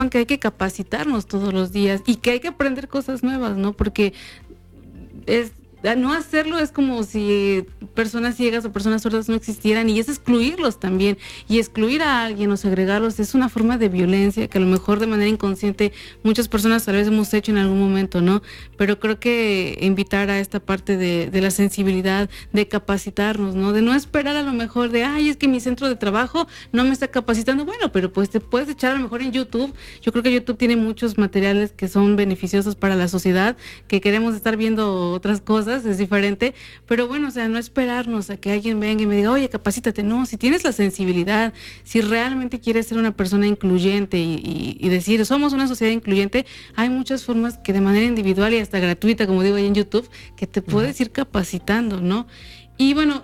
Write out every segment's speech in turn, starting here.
que hay que capacitarnos todos los días y que hay que aprender cosas nuevas, ¿no? Porque no hacerlo es como si personas ciegas o personas sordas no existieran, y es excluirlos también, y excluir a alguien o segregarlos es una forma de violencia que a lo mejor de manera inconsciente muchas personas tal vez hemos hecho en algún momento, ¿no? Pero creo que invitar a esta parte de la sensibilidad, de capacitarnos, ¿no? De no esperar a lo mejor de, ay, es que mi centro de trabajo no me está capacitando. Bueno, pero pues te puedes echar a lo mejor en YouTube. Yo creo que YouTube tiene muchos materiales que son beneficiosos para la sociedad, que queremos estar viendo otras cosas, es diferente, pero bueno, o sea, no esperarnos a que alguien venga y me diga, oye, capacítate. No, si tienes la sensibilidad, si realmente quieres ser una persona incluyente y decir, somos una sociedad incluyente, hay muchas formas que de manera individual y hasta gratuita, como digo ahí en YouTube, que te puedes ir capacitando, ¿no? Y bueno,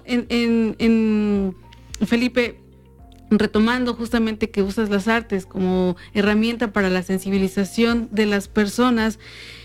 Felipe, retomando justamente que usas las artes como herramienta para la sensibilización de las personas,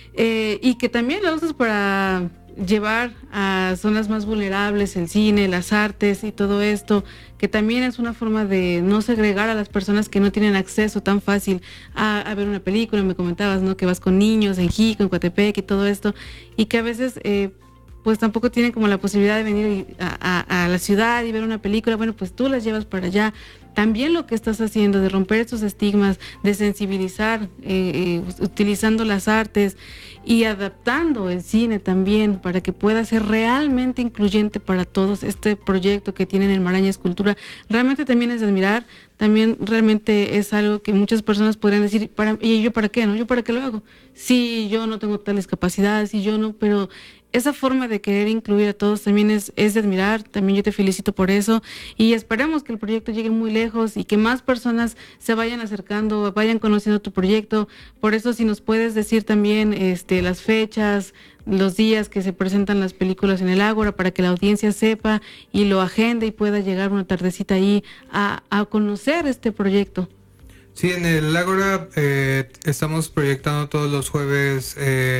y que también la usas para llevar a zonas más vulnerables el cine, las artes y todo esto, que también es una forma de no segregar a las personas que no tienen acceso tan fácil a ver una película. Me comentabas, ¿no?, que vas con niños en Jico, en Coatepec y todo esto, y que a veces pues tampoco tienen como la posibilidad de venir a la ciudad y ver una película. Bueno, pues tú las llevas para allá. También lo que estás haciendo de romper esos estigmas, de sensibilizar, utilizando las artes y adaptando el cine también para que pueda ser realmente incluyente para todos. Este proyecto que tienen en Maraña Escultura realmente también es de admirar. También realmente es algo que muchas personas podrían decir, ¿y yo para qué? ¿No? ¿Yo para qué lo hago? Sí, yo no tengo tales capacidades, y yo no, pero esa forma de querer incluir a todos también es de admirar. También yo te felicito por eso, y esperemos que el proyecto llegue muy lejos y que más personas se vayan acercando, vayan conociendo tu proyecto. Por eso, si nos puedes decir también las fechas, los días que se presentan las películas en el Ágora, para que la audiencia sepa y lo agende y pueda llegar una tardecita ahí a conocer este proyecto. Sí, en el Ágora estamos proyectando todos los jueves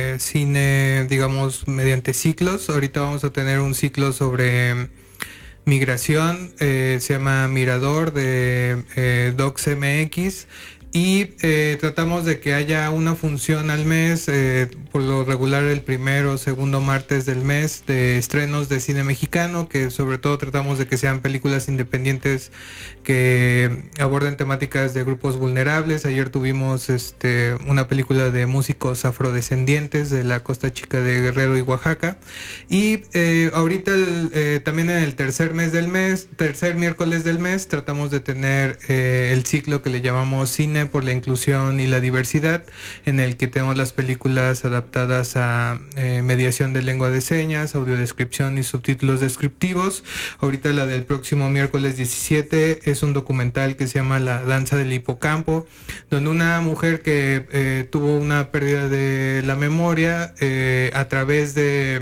cine, digamos, mediante ciclos. Ahorita vamos a tener un ciclo sobre migración, se llama Mirador, de Docs MX. Y tratamos de que haya una función al mes, por lo regular el primero o segundo martes del mes, de estrenos de cine mexicano, que sobre todo tratamos de que sean películas independientes que aborden temáticas de grupos vulnerables. Ayer tuvimos una película de músicos afrodescendientes de la Costa Chica de Guerrero y Oaxaca. Y ahorita también en el tercer miércoles del mes, tratamos de tener el ciclo que le llamamos Cine por la Inclusión y la Diversidad, en el que tenemos las películas adaptadas a mediación de lengua de señas, audiodescripción y subtítulos descriptivos. Ahorita la del próximo miércoles 17 es un documental que se llama La Danza del Hipocampo, donde una mujer que tuvo una pérdida de la memoria, a través de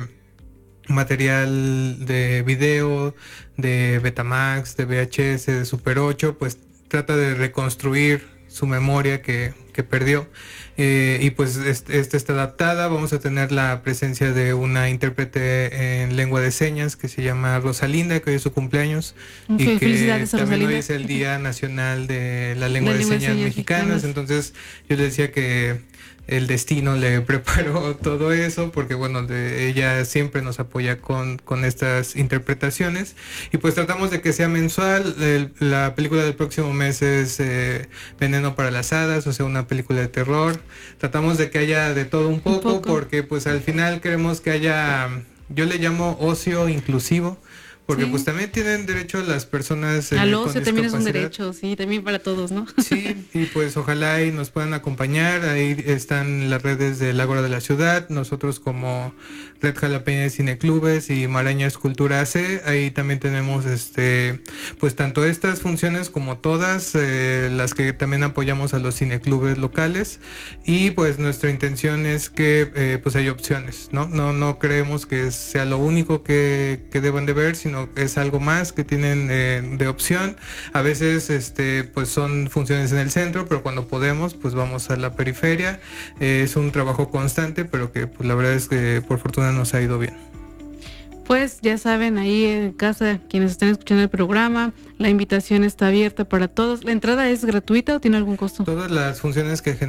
material de video, de Betamax, de VHS, de Super 8, pues trata de reconstruir su memoria que perdió, y pues esta está adaptada. Vamos a tener la presencia de una intérprete en lengua de señas que se llama Rosalinda, que hoy es su cumpleaños, y que también hoy es el Día Nacional de la Lengua de Señas Mexicanas. Entonces yo le decía que el destino le preparó todo eso, porque bueno, ella siempre nos apoya con estas interpretaciones, y pues tratamos de que sea mensual. La película del próximo mes es Veneno para las Hadas, o sea, una película de terror. Tratamos de que haya de todo un poco, porque pues al final queremos que haya, yo le llamo ocio inclusivo, porque pues también tienen derecho las personas al ocio, también es un derecho, sí, también para todos, ¿no? Sí, y pues ojalá y nos puedan acompañar. Ahí están las redes del Ágora de la Ciudad, nosotros como Red Jalapeña de Cineclubes y Maraña Escultura AC. Ahí también tenemos pues tanto estas funciones como todas las que también apoyamos a los cineclubes locales, y pues nuestra intención es que pues haya opciones, no creemos que sea lo único que deban de ver, sino es algo más que tienen de opción. A veces pues son funciones en el centro, pero cuando podemos pues vamos a la periferia. Es un trabajo constante, pero que pues la verdad es que por fortuna nos ha ido bien. Pues ya saben, ahí en casa, quienes están escuchando el programa, la invitación está abierta para todos. ¿La entrada es gratuita o tiene algún costo? Todas las funciones que